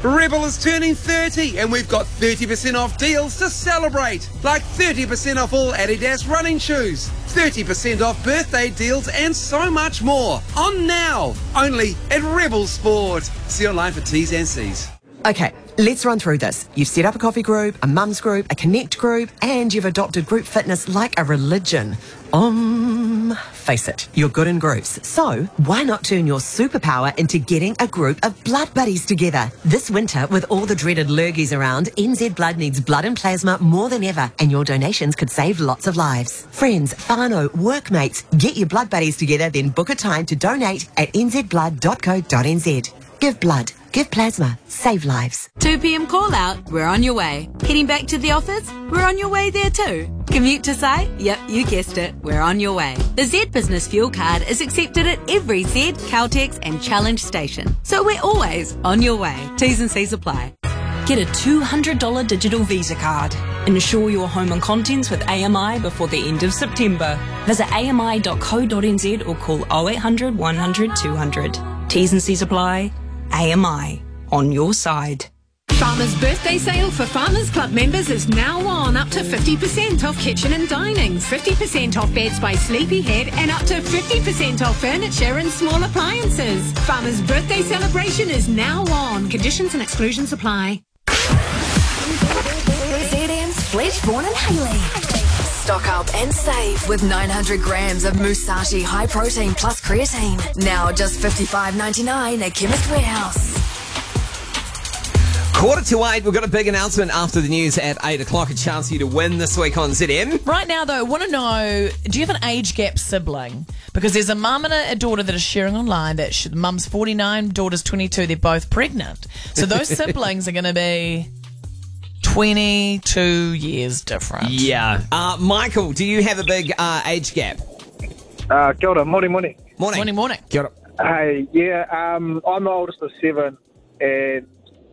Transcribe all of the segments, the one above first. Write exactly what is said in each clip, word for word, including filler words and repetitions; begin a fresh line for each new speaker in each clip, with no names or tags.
Rebel is turning thirty and we've got thirty percent off deals to celebrate. Like thirty percent off all Adidas running shoes, thirty percent off birthday deals and so much more. On now, only at Rebel Sport. See online for T's and C's.
Okay, let's run through this. You've set up a coffee group, a mums group, a connect group, and you've adopted group fitness like a religion. Um, face it, you're good in groups. So why not turn your superpower into getting a group of blood buddies together? This winter, with all the dreaded lurgies around, N Z Blood needs blood and plasma more than ever, and your donations could save lots of lives. Friends, whānau, workmates, get your blood buddies together, then book a time to donate at n z blood dot co dot n z. Give blood. Give plasma. Save lives.
two p.m. call out, we're on your way. Heading back to the office, we're on your way there too. Commute to site? Yep, you guessed it, we're on your way. The Z Business Fuel Card is accepted at every Z, Caltex and Challenge station. So we're always on your way. T's and C's apply.
Get a two hundred dollars digital Visa card. Insure your home and contents with A M I before the end of September. Visit a m i dot co dot n z or call oh eight hundred, one hundred, two hundred. T's and C's apply. A M I, on your side.
Farmers' birthday sale for Farmers Club members is now on. Up to fifty percent off kitchen and dining, fifty percent off beds by Sleepyhead, and up to fifty percent off furniture and small appliances. Farmers' birthday celebration is now on. Conditions and exclusions apply.
Z M's Fletchborn and Haley. Stock up and save with nine hundred grams of Musashi High Protein Plus Creatine. Now just fifty-five ninety-nine at Chemist Warehouse.
Quarter to eight, we've got a big announcement after the news at eight o'clock. A chance for you to win this week on Z M.
Right now, though, I want to know, do you have an age gap sibling? Because there's a mum and a, a daughter that are sharing online that she, mum's forty-nine, daughter's twenty-two, they're both pregnant. So those siblings are going to be twenty-two years different.
Yeah. Uh, Michael, do you have a big uh, age gap?
Uh, kia ora, morning, morning.
Morning.
Morning, morning.
Kia ora.
Hey, yeah, um, I'm the oldest of seven, and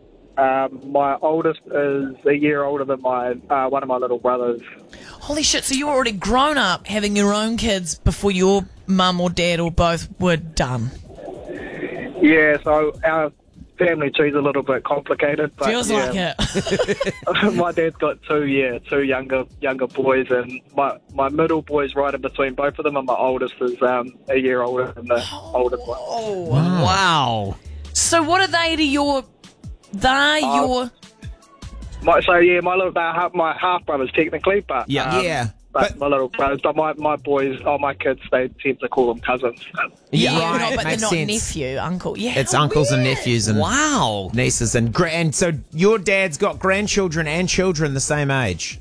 um, my oldest is a year older than my uh, one of my little brothers.
Holy shit, so you were already grown up having your own kids before your mum or dad or both were done?
Yeah, so our family tree's a little bit complicated. But
Feels
yeah.
like it.
My dad's got two, yeah, two younger younger boys, and my, my middle boy's right in between both of them, and my oldest is um, a year older than the
oh,
oldest one.
Oh,
wow. wow.
So what are they to your... They,
Uh,
your...
My, so yeah, my little uh, half, my half brothers technically, but
Yeah.
um,
Yeah.
But,
But-
my little brothers, but my, my boys, oh my kids, they tend to call them cousins.
Yeah,
Right,
no, but they're
makes
not
sense.
nephew, uncle. Yeah,
It's
how
uncles and
weird.
nephews and
Wow.
nieces and gra- and so your dad's got grandchildren and children the same age.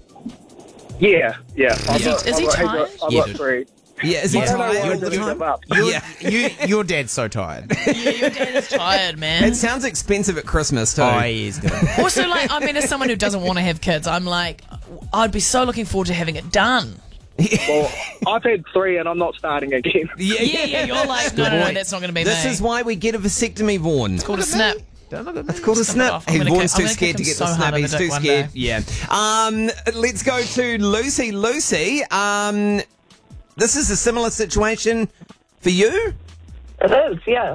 Yeah, yeah. I've
Is he-
got-
is he
I've got-
tired?
I've got, I've
Yeah.
got three.
Yeah, is he
I don't know why I
tired?
didn't give up.
Your,
Yeah.
you, your dad's so tired.
Yeah, your dad is tired, man.
It sounds expensive at Christmas, too.
Oh, he is good.
Also, like, I mean, as someone who doesn't want to have kids, I'm like, I'd be so looking forward to having it done.
Well, I've had three, and I'm not starting again.
Yeah,
Yeah, yeah, you're like, no, no, no, that's not going to be
This
me.
is why we get a vasectomy, Vaughan.
It's called a snap.
It's called a
Snap it
snap.
off. I'm
Hey,
gonna
Vaughan's
kick- I'm
too
gonna
scared to
kick
get
him
the
so
snap.
hard in
He's
the
too
dick one
scared.
day.
Yeah. Um, let's go to Lucy. Lucy, um, this is a similar situation for you?
It is, yeah.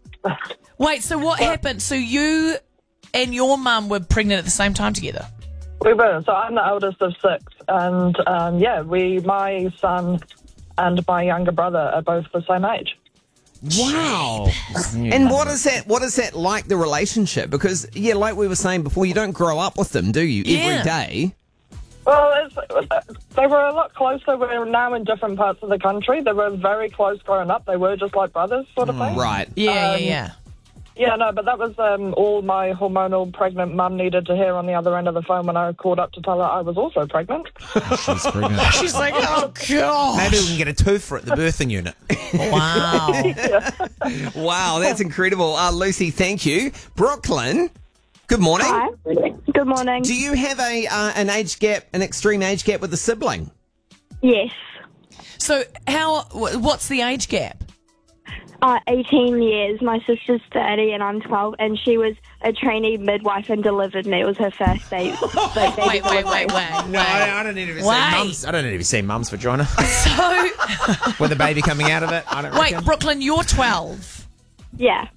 Wait, so what happened? So you and your mum were pregnant at the same time together?
We were. So I'm the eldest of six, and um, yeah, we, my son and my younger brother are both the same age.
Wow. And what is that? What is that like, the relationship? Because, yeah, like we were saying before, you don't grow up with them, do you,
Yeah.
every day?
Well, it's, they were a lot closer. We're now in different parts of the country. They were very close growing up. They were just like brothers, sort of thing.
Right.
Yeah,
Um,
yeah, yeah.
Yeah, no, but that was um, all my hormonal pregnant mum needed to hear on the other end of the phone when I called up to tell her I was also pregnant.
She's pregnant.
She's like, oh, God.
Maybe we can get a tooth at the birthing unit.
Wow.
Wow, that's incredible. Uh, Lucy, thank you. Brooklyn, good morning.
Hi. Good morning.
Do you have a uh, an age gap, an extreme age gap with a sibling?
Yes.
So how, wh- what's the age gap?
Uh, eighteen years. My sister's thirty and I'm twelve, and she was a trainee midwife and delivered me. It was her first day. Like, baby
Wait, wait, wait,
delivery.
wait.
No, I, I don't need to see
Wait.
mum's. I don't need to see mum's vagina
So,
with the baby coming out of it. I don't.
wait,
reckon.
Brooklyn, you're twelve.
Yeah.